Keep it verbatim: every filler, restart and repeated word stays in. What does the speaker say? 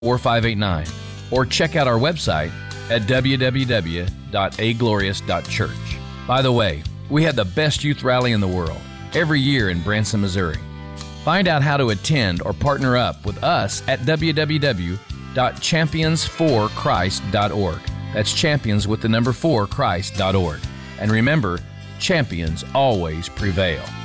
four five eight nine or check out our website at w w w dot a glorious dot church. By the way, we have the best youth rally in the world every year in Branson, Missouri. Find out how to attend or partner up with us at w w w dot champions for christ dot org. That's champions with the number four Christ dot org. And remember, champions always prevail.